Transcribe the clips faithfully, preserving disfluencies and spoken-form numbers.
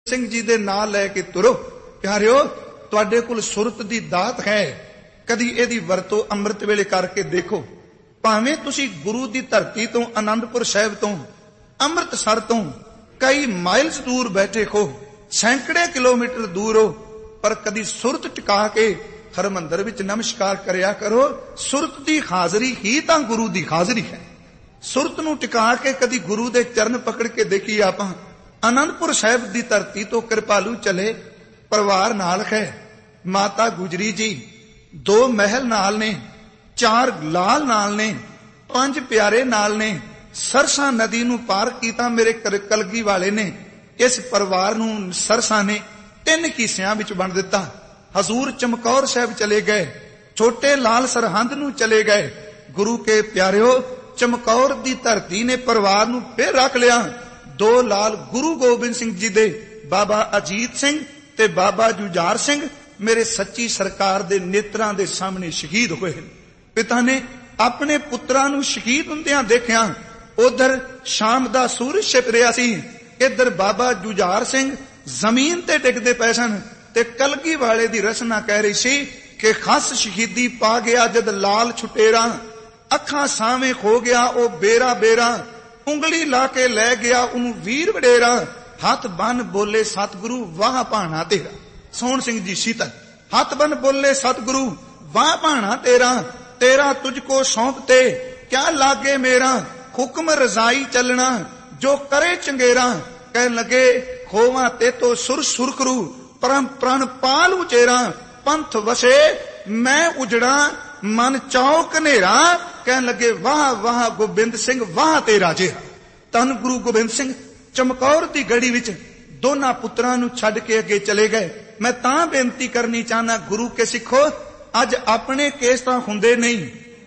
ਸਿੰਘ ਜੀ ਦੇ ਨਾਂ ਲੈ ਕੇ ਤੁਰੋ। ਪਿਆਰਿਓ, ਤੁਹਾਡੇ ਕੋਲ ਸੁਰਤ ਦੀ ਦਾਤ ਹੈ, ਕਦੀ ਇਹਦੀ ਵਰਤੋਂ ਅੰਮ੍ਰਿਤ ਵੇਲੇ ਕਰਕੇ ਦੇਖੋ। ਭਾਵੇਂ ਤੁਸੀਂ ਗੁਰੂ ਦੀ ਧਰਤੀ ਤੋਂ, ਆਨੰਦਪੁਰ ਸਾਹਿਬ ਤੋਂ, ਅੰਮ੍ਰਿਤਸਰ ਤੋਂ ਕਈ ਮਾਈਲਸ ਦੂਰ ਬੈਠੇ ਹੋ, ਸੈਂਕੜੇ ਕਿਲੋਮੀਟਰ ਦੂਰ ਹੋ, ਪਰ ਕਦੀ ਸੁਰਤ ਟਿਕਾ ਕੇ ਹਰਮੰਦਰ ਵਿੱਚ ਨਮਸਕਾਰ ਕਰਿਆ ਕਰੋ। ਸੁਰਤ ਦੀ ਹਾਜ਼ਰੀ ਹੀ ਤਾਂ ਗੁਰੂ ਦੀ ਹਾਜ਼ਰੀ ਹੈ। ਸੁਰਤ ਨੂੰ ਟਿਕਾ ਕੇ ਕਦੀ ਗੁਰੂ ਦੇ ਚਰਨ ਪਕੜ ਕੇ ਦੇਖੀ। ਆਪਾਂ ਆਨੰਦਪੁਰ ਸਾਹਿਬ ਦੀ ਧਰਤੀ ਤੋਂ ਕਿਰਪਾਲੂ ਚਲੇ, ਪਰਿਵਾਰ ਨਾਲ ਹੈ। ਮਾਤਾ ਗੁਜਰੀ ਜੀ ਦੋ ਮਹਿਲ ਨਾਲ ਨੇ, ਚਾਰ ਲਾਲ ਨਾਲ ਨੇ, ਪੰਜ ਪਿਆਰੇ ਨਾਲ ਨੇ। ਸਰਸਾ ਨਦੀ ਨੂੰ ਪਾਰ ਕੀਤਾ ਮੇਰੇ ਕਲਗੀ ਵਾਲੇ ਨੇ। ਇਸ ਪਰਿਵਾਰ ਨੂੰ ਸਰਸਾ ਨੇ ਤਿੰਨ ਹਿੱਸਿਆਂ ਵਿੱਚ ਵੰਡ ਦਿੱਤਾ। ਹਜ਼ੂਰ ਚਮਕੌਰ ਸਾਹਿਬ ਚਲੇ ਗਏ, ਛੋਟੇ ਲਾਲ ਸਰਹੰਦ ਨੂੰ ਚਲੇ ਗਏ। ਗੁਰੂ ਕੇ ਪਿਆਰਿਓ, ਚਮਕੌਰ ਦੀ ਧਰਤੀ ਨੇ ਪਰਿਵਾਰ ਨੂੰ ਫੇਰ ਰੱਖ ਲਿਆ। ਦੋ ਲਾਲ ਗੁਰੂ ਗੋਬਿੰਦ ਸਿੰਘ ਜੀ ਦੇ, ਬਾਬਾ ਅਜੀਤ ਸਿੰਘ ਤੇ ਬਾਬਾ ਜੁਝਾਰ ਸਿੰਘ ਮੇਰੇ ਸੱਚੀ ਸਰਕਾਰ ਦੇ ਨੇਤਰਾਂ ਦੇ ਸਾਹਮਣੇ ਸ਼ਹੀਦ ਹੋਏ। ਪਿਤਾ ਨੇ ਆਪਣੇ ਪੁੱਤਰਾਂ ਨੂੰ ਸ਼ਹੀਦ ਹੁੰਦਿਆਂ ਦੇਖਿਆ। ਉਧਰ ਸ਼ਾਮ ਦਾ ਸੂਰਜ ਛਿਪ ਰਿਹਾ ਸੀ, ਇੱਧਰ ਬਾਬਾ ਜੁਝਾਰ ਸਿੰਘ ਜ਼ਮੀਨ ਤੇ ਡਿੱਗਦੇ ਪਏ ਸਨ ਤੇ ਕਲਗੀ ਵਾਲੇ ਦੀ ਰਚਨਾ ਕਹਿ ਰਹੀ ਸੀ ਕਿ ਖਸ ਸ਼ਹੀਦੀ ਪਾ ਗਿਆ ਜਦ ਲਾਲ ਛੁਟੇਰਾ, ਅੱਖਾਂ ਸਾਵੇਂ ਖੋ ਗਿਆ ਉਹ ਬੇਰਾ ਬੇਰਾ, ਉਂਗਲੀ ਲਾ ਕੇ ਲੈ ਗਿਆ ਉਹਨੂੰ ਵੀਰ ਵਡੇਰਾ, ਹੱਥ ਬੰਨ ਬੋਲੇ ਸਤਿਗੁਰੂ ਵਾਹ ਭਾਣਾ ਤੇਰਾ। ਸੋਹਣ ਸਿੰਘ ਜੀ ਸੀਤਲ, ਹੱਥ ਬੰਨ ਬੋਲੇ ਸਤਿਗੁਰੂ ਵਾਹ ਭਾਣਾ ਤੇਰਾ, ਤੇਰਾ ਤੁਝ ਕੋ ਸੌਂਪਤੇ ਕਿਆ ਲਾਗੇ ਮੇਰਾ, ਹੁਕਮ ਰਜ਼ਾਈ ਚੱਲਣਾ ਜੋ ਕਰੇ ਚੰਗੇਰਾ। ਕਹਿਣ ਲੱਗੇ ਖੋਵਾ ਤੇ ਤੋ ਸੁਰ ਸੁਰਖਰੂ ਪਰਮ ਪ੍ਰਣ ਪਾਲ ਉਚੇਰਾ, ਪੰਥ ਵਸੇ ਮੈਂ ਉਜੜਾ ਮਨ ਚੌਕ ਹਨੇਰਾ। ਕਹਿਣ ਲੱਗੇ ਵਾਹ ਵਾਹ ਗੋਬਿੰਦ ਸਿੰਘ ਵਾਹ ਤੇਰਾ ਜਿਹਾ। ਧੰਨ ਗੁਰੂ ਗੋਬਿੰਦ ਸਿੰਘ ਚਮਕੌਰ ਦੀ ਗੜੀ ਵਿੱਚ ਦੋਨਾਂ ਪੁੱਤਰਾਂ ਨੂੰ ਛੱਡ ਕੇ ਅੱਗੇ ਚਲੇ ਗਏ। ਮੈਂ ਤਾਂ ਬੇਨਤੀ ਕਰਨੀ ਚਾਹਨਾ, ਗੁਰੂ ਕੇ ਸਿੱਖੋ, ਅੱਜ ਆਪਣੇ ਕੇਸ ਤਾਂ ਹੁੰਦੇ ਨਹੀਂ,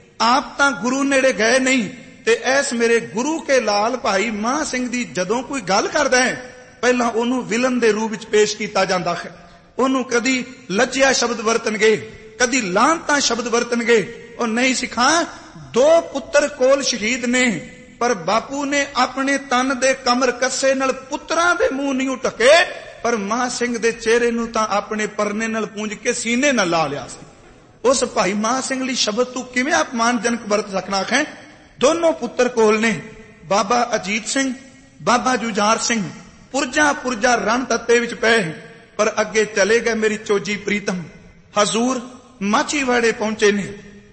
ਆਪ ਤਾਂ ਗੁਰੂ ਨੇੜੇ ਗਏ ਨਹੀਂ, ਤੇ ਐਸ ਮੇਰੇ ਗੁਰੂ ਕੇ ਲਾਲ ਭਾਈ ਮਾਹ ਸਿੰਘ ਦੀ ਜਦੋਂ ਕੋਈ ਗੱਲ ਕਰਦਾ ਹੈ, ਪਹਿਲਾਂ ਉਹਨੂੰ ਵਿਲਨ ਦੇ ਰੂਪ ਵਿੱਚ ਪੇਸ਼ ਕੀਤਾ ਜਾਂਦਾ ਹੈ। ਉਹਨੂੰ ਕਦੀ ਲੱਜਿਆ ਸ਼ਬਦ ਵਰਤਣਗੇ, ਕਦੀ ਲਾਂਤਾਂ ਸ਼ਬਦ ਵਰਤਣਗੇ। ਉਹ ਨਹੀਂ ਸਿੱਖਾਂ, ਦੋ ਪੁੱਤਰ ਕੋਲ ਸ਼ਹੀਦ ਨੇ, ਪਰ ਬਾਪੂ ਨੇ ਆਪਣੇ ਤਨ ਦੇ ਕਮਰ ਕੱਸੇ ਨਾਲ ਪੁੱਤਰਾਂ ਦੇ ਮੂੰਹ ਨਹੀਂ ਢਕੇ, ਪਰ ਮਾਹ ਸਿੰਘ ਦੇ ਚਿਹਰੇ ਨੂੰ ਤਾਂ ਆਪਣੇ ਪਰਨੇ ਨਾਲ ਪੂੰਝ ਕੇ ਸੀਨੇ ਨਾਲ ਲਾ ਲਿਆ ਸੀ। ਉਸ ਭਾਈ ਮਾਹ ਸਿੰਘ ਲਈ ਸ਼ਬਦ ਤੂੰ ਕਿਵੇਂ ਅਪਮਾਨਜਨਕ ਵਰਤ ਸਕਣਾ ਹੈ। ਦੋਨੋਂ ਪੁੱਤਰ ਕੋਲ ਨੇ, ਬਾਬਾ ਅਜੀਤ ਸਿੰਘ, ਬਾਬਾ ਜੁਝਾਰ ਸਿੰਘ, ਪੁਰਜਾ ਪੁਰਜਾ ਰਣ ਤੱਤੇ ਵਿੱਚ ਪਏ, ਪਰ ਅੱਗੇ ਚਲੇ ਗਏ ਮੇਰੀ ਚੋਜੀ ਪ੍ਰੀਤਮ। ਹਜ਼ੂਰ ਮਾਚੀਵਾੜੇ ਪਹੁੰਚੇ ਨੇ,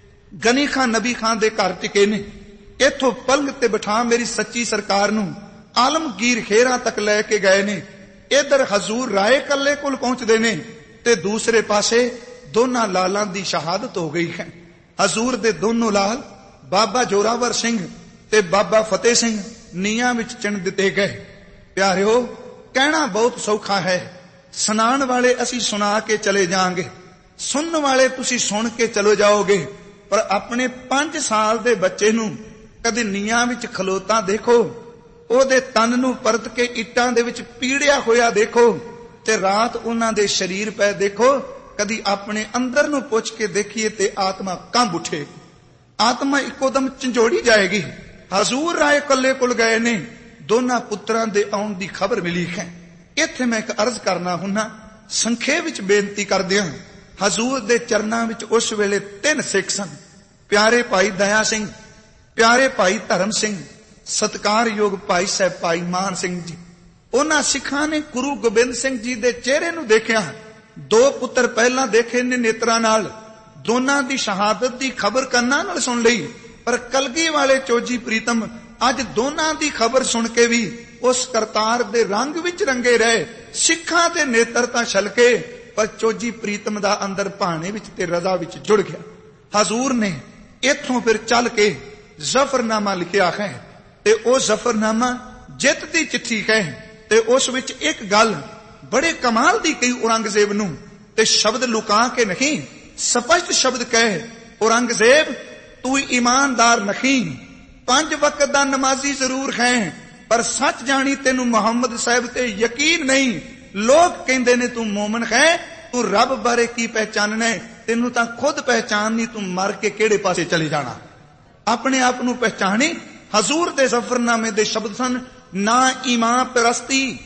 ਗਨੀ ਖਾਨ ਨਬੀ ਖਾਨ ਦੇ ਘਰ ਟਿਕੇ ਨੇ। ਇੱਥੋਂ ਪਲੰਗ ਤੇ ਬਿਠਾ ਮੇਰੀ ਸੱਚੀ ਸਰਕਾਰ ਨੂੰ ਆਲਮਗੀਰ ਖੇਰਾ ਤੱਕ ਲੈ ਕੇ ਗਏ ਨੇ। ਇਧਰ ਹਜ਼ੂਰ ਰਾਏ ਕੱਲੇ ਕੋਲ ਪਹੁੰਚਦੇ ਨੇ ਤੇ ਦੂਸਰੇ ਪਾਸੇ ਦੋਨਾਂ ਲਾਲਾਂ ਦੀ ਸ਼ਹਾਦਤ ਹੋ ਗਈ ਹੈ। ਹਜ਼ੂਰ ਦੇ ਦੋਨੋਂ ਲਾਲ ਬਾਬਾ ਜੋਰਾਵਰ ਸਿੰਘ ਤੇ ਬਾਬਾ ਫਤਿਹ ਸਿੰਘ ਨੀਹਾਂ ਵਿੱਚ ਚਿਣ ਦਿੱਤੇ ਗਏ। ਪਿਆਰਿਓ, ਕਹਿਣਾ ਬਹੁਤ ਸੌਖਾ ਹੈ, ਸੁਣਾਉਣ ਵਾਲੇ ਅਸੀਂ ਸੁਣਾ ਕੇ ਚਲੇ ਜਾਾਂਗੇ, ਸੁਣਨ ਵਾਲੇ ਤੁਸੀਂ ਸੁਣ ਕੇ ਚਲੇ ਜਾਓਗੇ। ਪਰ ਆਪਣੇ ਪੰਜ ਸਾਲ ਦੇ ਬੱਚੇ ਨੂੰ ਕਦੇ ਨੀਹਾਂ ਵਿੱਚ ਖਲੋਤਾ ਦੇਖੋ, ਉਹਦੇ ਤਨ ਨੂੰ ਪਰਤ ਕੇ ਇੱਟਾਂ ਦੇ ਵਿੱਚ ਪੀੜਿਆ ਹੋਇਆ ਦੇਖੋ, ਤੇ ਰਾਤ ਉਹਨਾਂ ਦੇ ਸਰੀਰ ਪੈ ਦੇਖੋ। ਕਦੀ ਆਪਣੇ ਅੰਦਰ ਨੂੰ ਪੁੱਛ ਕੇ ਦੇਖੀਏ ਤੇ ਆਤਮਾ ਕੰਬ ਉੱਠੇ, ਆਤਮਾ ਇੱਕੋ ਦਮ ਝੰਜੋੜੀ ਜਾਏਗੀ। ਹਜ਼ੂਰ ਰਾਏ ਕੱਲੇ ਕੋਲ ਗਏ ਨੇ, ਦੋਨਾਂ ਪੁੱਤਰਾਂ ਦੇ ਆਉਣ ਦੀ ਖਬਰ ਮਿਲੀ ਹੈ। ਇੱਥੇ ਮੈਂ ਇੱਕ ਅਰਜ਼ ਕਰਨਾ ਹੁੰਨਾ, ਸੰਖੇਪ ਵਿੱਚ ਬੇਨਤੀ ਕਰਦਿਆਂ। ਹਜ਼ੂਰ ਦੇ ਚਰਨਾਂ ਵਿੱਚ ਉਸ ਵੇਲੇ ਤਿੰਨ ਸਿੱਖ ਸਨ, ਪਿਆਰੇ ਭਾਈ ਦਇਆ ਸਿੰਘ, ਪਿਆਰੇ ਭਾਈ ਧਰਮ ਸਿੰਘ, ਸਤਿਕਾਰਯੋਗ ਭਾਈ ਸਾਹਿਬ ਭਾਈ ਮਾਨ ਸਿੰਘ ਜੀ। ਉਹਨਾਂ ਸਿੱਖਾਂ ਨੇ ਗੁਰੂ ਗੋਬਿੰਦ ਸਿੰਘ ਜੀ ਦੇ ਚਿਹਰੇ ਨੂੰ ਦੇਖਿਆ। ਦੋ ਪੁੱਤਰ ਪਹਿਲਾਂ ਦੇਖੇ ਨੇ ਨੇਤਰਾਂ ਨਾਲ, ਦੋਨਾਂ ਦੀ ਸ਼ਹਾਦਤ ਦੀ ਖਬਰ ਕੰਨਾਂ ਨਾਲ ਸੁਣ ਲਈ, ਪਰ ਕਲਗੀ ਵਾਲੇ ਚੋਜੀ ਪ੍ਰੀਤਮ ਅੱਜ ਦੋਨਾਂ ਦੀ ਖਬਰ ਸੁਣ ਕੇ ਵੀ ਉਸ ਕਰਤਾਰ ਦੇ ਰੰਗ ਵਿੱਚ ਰੰਗੇ ਰਹੇ। ਸਿੱਖਾਂ ਦੇ ਨੇਤਰ ਤਾਂ ਛਲਕੇ, ਪਰ ਚੋਜੀ ਪ੍ਰੀਤਮ ਦਾ ਅੰਦਰ ਭਾਣੇ ਵਿੱਚ ਤੇ ਰਜ਼ਾ ਵਿੱਚ ਜੁੜ ਗਿਆ। ਹਜ਼ੂਰ ਨੇ ਇੱਥੋਂ ਫਿਰ ਚੱਲ ਕੇ ਜ਼ਫਰਨਾਮਾ ਲਿਖਿਆ ਹੈ, ਤੇ ਉਹ ਜ਼ਫਰਨਾਮਾ ਜਿੱਤ ਦੀ ਚਿੱਠੀ ਹੈ। ਤੇ ਉਸ ਵਿੱਚ ਇੱਕ ਗੱਲ ਬੜੇ ਕਮਾਲ ਦੀ ਕਹੀ ਔਰੰਗਜ਼ੇਬ ਨੂੰ, ਤੇ ਸ਼ਬਦ ਲੁਕਾ ਕੇ ਨਹੀਂ, ਸਪਸ਼ਟ ਸ਼ਬਦ ਕਹੇ, ਔਰੰਗਜ਼ੇਬ ਤੂੰ ਈਮਾਨਦਾਰ ਨਹੀਂ, ਪੰਜ ਵਕਤ ਦਾ ਨਮਾਜ਼ੀ ਜ਼ਰੂਰ ਹੈ, ਪਰ ਸੱਚ ਜਾਣੀ ਤੈਨੂੰ ਮੁਹੰਮਦ ਸਾਹਿਬ ਤੇ ਯਕੀਨ ਨਹੀਂ। ਲੋਕ ਕਹਿੰਦੇ ਨੇ ਤੂੰ ਮੋਮਨ ਹੈ, ਤੂੰ ਰੱਬ ਬਾਰੇ ਕੀ ਪਹਿਚਾਨਣਾ ਹੈ, ਤੈਨੂੰ ਤਾਂ ਖੁਦ ਪਹਿਚਾਨ ਨਹੀਂ, ਤੂੰ ਮਰ ਕੇ ਕਿਹੜੇ ਪਾਸੇ ਚਲੇ ਜਾਣਾ। ਆਪਣੇ ਆਪ ਨੂੰ ਪਹਿਚਾਣੀ। ਹਜ਼ੂਰ ਦੇ ਜ਼ਫਰਨਾਮੇ ਦੇ ਸ਼ਬਦ ਸਨ, ਨਾ ਈਮਾਨ ਪ੍ਰਸਤੀ,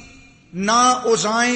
ਨਾ ਉਜ਼ਾਏ